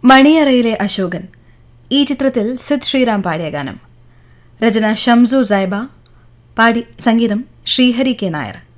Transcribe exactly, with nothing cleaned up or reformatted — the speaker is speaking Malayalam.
മണിയറയിലെ അശോകൻ ഈ ചിത്രത്തിൽ സിദ് ശ്രീറാം പാടിയ ഗാനം. രചന ഷംസു സൈബ, പാടി സംഗീതം ശ്രീഹരി കെ നായർ.